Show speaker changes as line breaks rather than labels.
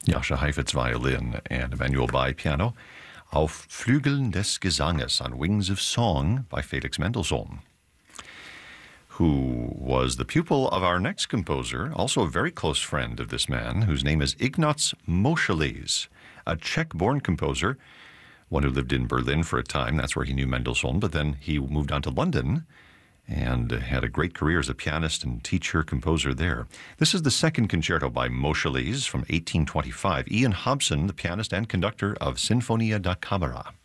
Jascha Heifetz violin and Emanuel Bai piano. Auf Flügeln des Gesanges, on Wings of Song by Felix Mendelssohn, who was the pupil of our next composer, also a very close friend of this man, whose name is Ignaz Moscheles, a Czech-born composer, one who lived in Berlin for a time. That's where he knew Mendelssohn, but then he moved on to London and had a great career as a pianist and teacher, composer there. This is the second concerto by Moscheles from 1825. Ian Hobson, the pianist and conductor of Sinfonia da Camera.